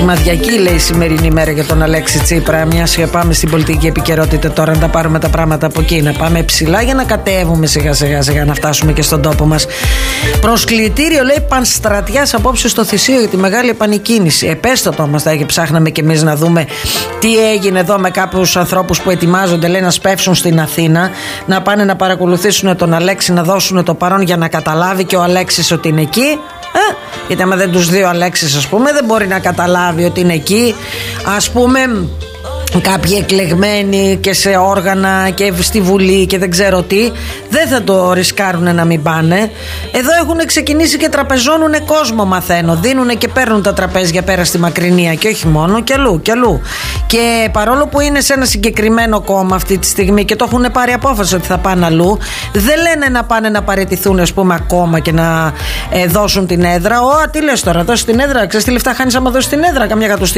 Σημαδιακή λέει η σημερινή ημέρα για τον Αλέξη Τσίπρα. Μιας και πάμε στην πολιτική επικαιρότητα τώρα, να τα πάρουμε τα πράγματα από εκεί, να πάμε ψηλά για να κατέβουμε σιγά σιγά να φτάσουμε και στον τόπο μας. Προσκλητήριο λέει Πανστρατιάς απόψε στο Θησίο για τη μεγάλη επανεκκίνηση. Επέστατο όμως θα έχει, ψάχναμε κι εμείς να δούμε τι έγινε εδώ με κάποιους ανθρώπους που ετοιμάζονται, λέει, να σπεύσουν στην Αθήνα, να πάνε να παρακολουθήσουν τον Αλέξη, να δώσουν το παρόν για να καταλάβει και ο Αλέξης ότι είναι εκεί. Γιατί άμα δεν τους δει ο Αλέξης, ας πούμε, δεν μπορεί να καταλάβει ότι είναι εκεί. Ας πούμε, κάποιοι εκλεγμένοι και σε όργανα και στη Βουλή και δεν ξέρω τι, δεν θα το ρισκάρουν να μην πάνε. Εδώ έχουν ξεκινήσει και τραπεζώνουνε κόσμο, μαθαίνω. Δίνουνε και παίρνουν τα τραπέζια πέρα στη Μακρινία και όχι μόνο, κι αλλού κι αλλού. Και παρόλο που είναι σε ένα συγκεκριμένο κόμμα αυτή τη στιγμή και το έχουν πάρει απόφαση ότι θα πάνε αλλού, δεν λένε να πάνε να παραιτηθούν, ας πούμε, ακόμα και να δώσουν την έδρα. Τι λες τώρα, δώσει την έδρα, ξέρεις τι λεφτά χάνεις άμα δώσει την έδρα, καμιά κατοστή